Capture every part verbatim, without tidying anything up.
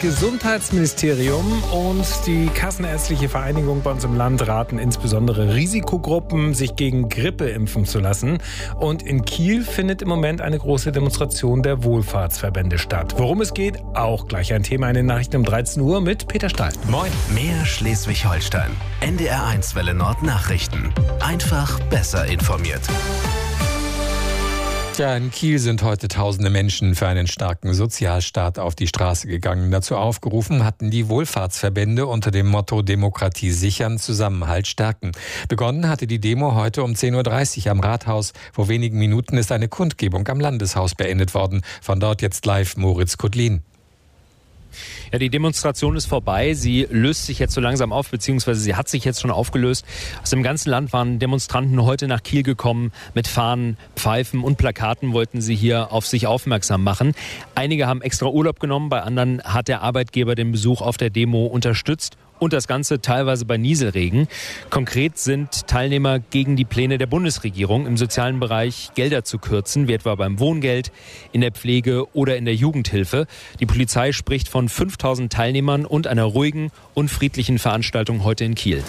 Gesundheitsministerium und die Kassenärztliche Vereinigung bei uns im Land raten insbesondere Risikogruppen, sich gegen Grippe impfen zu lassen. Und in Kiel findet im Moment eine große Demonstration der Wohlfahrtsverbände statt. Worum es geht, auch gleich ein Thema in den Nachrichten um dreizehn Uhr mit Peter Stahl. Moin. Mehr Schleswig-Holstein. N D R eins Welle Nord Nachrichten. Einfach besser informiert. Ja, in Kiel sind heute tausende Menschen für einen starken Sozialstaat auf die Straße gegangen. Dazu aufgerufen hatten die Wohlfahrtsverbände unter dem Motto Demokratie sichern, Zusammenhalt stärken. Begonnen hatte die Demo heute um zehn Uhr dreißig am Rathaus. Vor wenigen Minuten ist eine Kundgebung am Landeshaus beendet worden. Von dort jetzt live Moritz Kudlin. Ja, die Demonstration ist vorbei. Sie löst sich jetzt so langsam auf, beziehungsweise sie hat sich jetzt schon aufgelöst. Aus dem ganzen Land waren Demonstranten heute nach Kiel gekommen. Mit Fahnen, Pfeifen und Plakaten wollten sie hier auf sich aufmerksam machen. Einige haben extra Urlaub genommen, bei anderen hat der Arbeitgeber den Besuch auf der Demo unterstützt. Und das Ganze teilweise bei Nieselregen. Konkret sind Teilnehmer gegen die Pläne der Bundesregierung, im sozialen Bereich Gelder zu kürzen, wie etwa beim Wohngeld, in der Pflege oder in der Jugendhilfe. Die Polizei spricht von fünftausend Teilnehmern und einer ruhigen und friedlichen Veranstaltung heute in Kiel.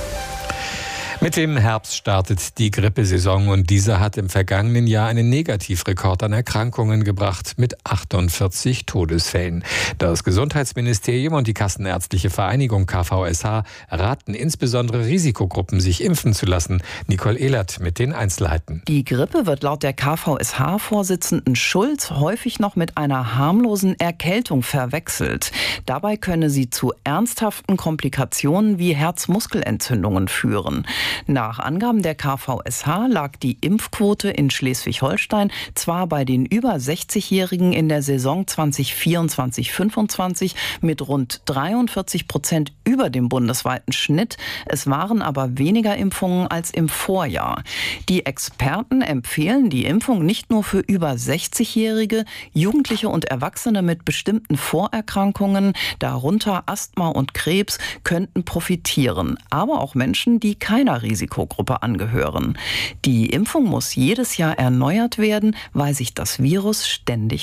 Mit dem Herbst startet die Grippesaison und dieser hat im vergangenen Jahr einen Negativrekord an Erkrankungen gebracht mit achtundvierzig Todesfällen. Das Gesundheitsministerium und die Kassenärztliche Vereinigung K V S H raten insbesondere Risikogruppen, sich impfen zu lassen. Nicole Ehlert mit den Einzelheiten. Die Grippe wird laut der K V S H-Vorsitzenden Schulz häufig noch mit einer harmlosen Erkältung verwechselt. Dabei könne sie zu ernsthaften Komplikationen wie Herzmuskelentzündungen führen. Nach Angaben der K V S H lag die Impfquote in Schleswig-Holstein zwar bei den über sechzigjährigen in der Saison zwanzig vierundzwanzig fünfundzwanzig mit rund dreiundvierzig Prozent über dem bundesweiten Schnitt. Es waren aber weniger Impfungen als im Vorjahr. Die Experten empfehlen die Impfung nicht nur für über sechzigjährige, Jugendliche und Erwachsene mit bestimmten Vorerkrankungen, darunter Asthma und Krebs, könnten profitieren, aber auch Menschen, die keiner Risikogruppe angehören. Die Impfung muss jedes Jahr erneuert werden, weil sich das Virus ständig